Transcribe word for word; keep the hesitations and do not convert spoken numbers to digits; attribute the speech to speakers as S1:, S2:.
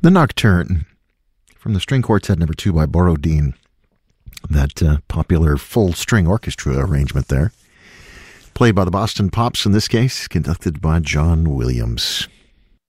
S1: The Nocturne, from the string quartet number two by Borodin. That uh, popular full string orchestra arrangement there. Played by the Boston Pops in this case, conducted by John Williams.